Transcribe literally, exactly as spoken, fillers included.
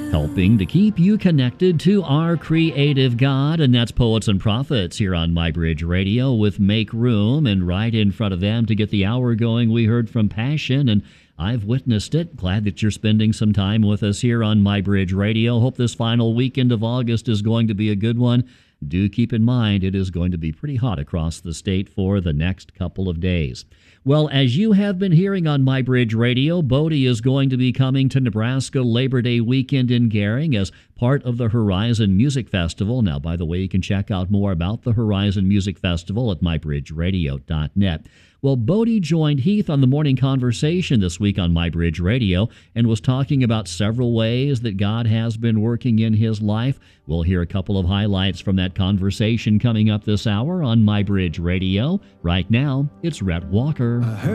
helping to keep you connected to our creative God, and that's Poets and Prophets here on MyBridge Radio with Make Room, and right in front of them to get the hour going, we heard from Passion, and I've witnessed it. Glad that you're spending some time with us here on MyBridge Radio. Hope this final weekend of August is going to be a good one. Do keep in mind it is going to be pretty hot across the state for the next couple of days. Well, as you have been hearing on MyBridge Radio, Bodie is going to be coming to Nebraska Labor Day weekend in Gering as part of the Horizon Music Festival. Now, by the way, you can check out more about the Horizon Music Festival at my bridge radio dot net. Well, Bodie joined Heath on the Morning Conversation this week on MyBridge Radio and was talking about several ways that God has been working in his life. We'll hear a couple of highlights from that conversation coming up this hour on MyBridge Radio. Right now, it's Rhett Walker.